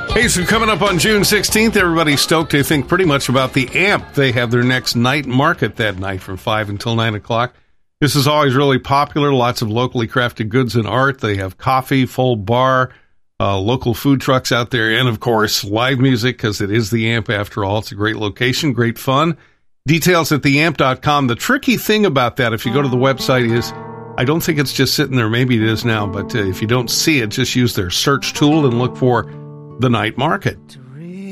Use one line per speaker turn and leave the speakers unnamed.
Hey, so coming up on June 16th, everybody's stoked, I think, pretty much about the AMP. They have their next night market that night from 5 until 9 o'clock. This is always really popular, lots of locally crafted goods and art. They have coffee, full bar, local food trucks out there, and, of course, live music, because it is the AMP after all. It's a great location, great fun. Details at theamp.com. The tricky thing about that, if you go to the website, is I don't think it's just sitting there. Maybe it is now, but if you don't see it, just use their search tool and look for the night market.